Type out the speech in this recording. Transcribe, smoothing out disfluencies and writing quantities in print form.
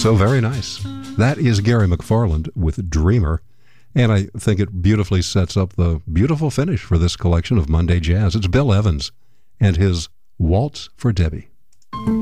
So very nice. That is Gary McFarland with Dreamer, and I think it beautifully sets up the beautiful finish for this collection of Monday Jazz. It's Bill Evans and his Waltz for Debbie.